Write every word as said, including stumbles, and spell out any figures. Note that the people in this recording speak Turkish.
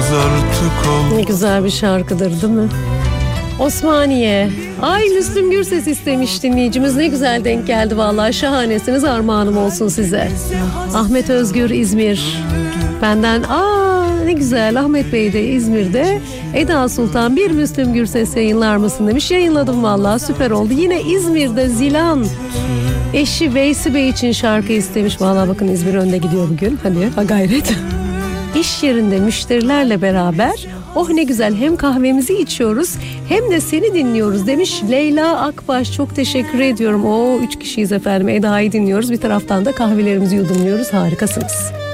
artık ol. Ne güzel bir şarkıdır değil mi? Osmaniye. Ay, Müslüm Gürses istemiş dinleyicimiz. Ne güzel denk geldi vallahi, şahanesiniz, armağanım olsun size. Ahmet Özgür İzmir. Benden aa ne güzel, Ahmet Bey de İzmir'de. Eda Sultan, bir Müslüm Gürses yayınlar mısın demiş. Yayınladım vallahi, süper oldu. Yine İzmir'de Zilan. Eşi Veysi Bey için şarkı istemiş. Vallahi bakın, İzmir önde gidiyor bugün. Hadi ha gayret. İş yerinde müşterilerle beraber oh ne güzel, hem kahvemizi içiyoruz hem de seni dinliyoruz demiş Leyla Akbaş. Çok teşekkür ediyorum. O üç kişiyiz efendim. Eda'yı dinliyoruz. Bir taraftan da kahvelerimizi yudumluyoruz. Harikasınız.